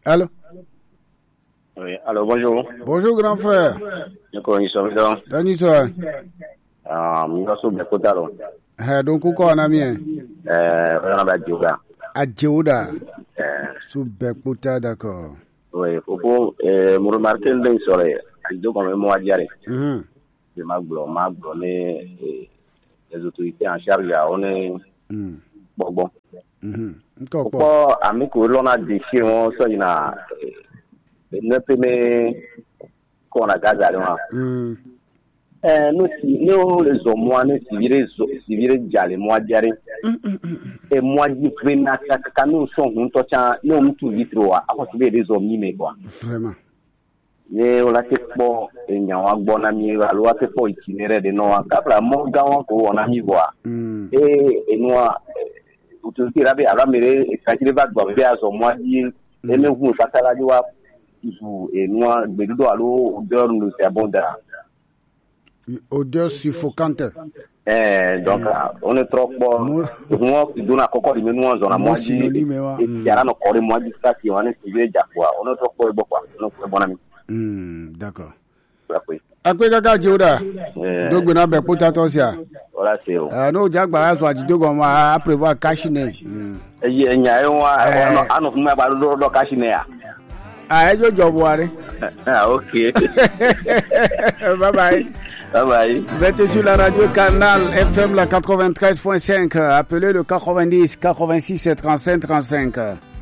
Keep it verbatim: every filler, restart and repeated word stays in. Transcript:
Allô? Oui, alors bonjour. Bonjour, grand frère. Je connais ça, monsieur. Dani soir. Ah, moi, je suis bien content. Eh, donc, où qu'on a mis? Euh, on va dire. À Djouda. Euh, Sous Bekouta, d'accord. oui, faut pour, euh, me remarquer le soleil. Donc, on va moi dire. Mhm. Je m'agblon, m'agblon, les autorités en charge, on est, Mhm. bon, bon. Mhm. Encore quoi? Pourquoi, à mes collègues, on a déchiré, on s'en y a, ne peut me, qu'on a gazé à l'heure. Mhm. Euh, nous, si, nous, les hommes, moi, nous, si virez, si virez, j'allais, moi, dire. Et moi, je vais quand nous sommes, nous, nous, nous, tout vite, à cause des hommes, mais quoi. Vraiment. Ye wala te po nyawa bona mi alwa te po itinéraire de no akapla mo gawa ko ona mi voa Mm. e enwa ututi rabe ala mere ekatire ba gba be aso mo di ene hu sakala diwa isu enwa bedudo alo odeur no se abonda Odeur suffocante. eh donc on est trop bon moi dona koko di menu on zona mo di e yara no kore mo di stati on est suivi ja quoi on est trop bon quoi on est bon ami. Hmm, d'accord. Oui. Akwe kaka Djouda. Dogbe na Bekouta tosia. Voilà c'est bon. Ah no jagba so ajidogo ma a prévoir cashine. Eh nya e wa anu fun ma ba do do cashine ya. Ah ejo jobuare. Ah OK. Bye bye. Bye bye. Vous êtes sur la radio Canal F M la quatre-vingt-treize point cinq. Appelez le quatre-vingt-dix quatre-vingt-six trente-cinq trente-cinq.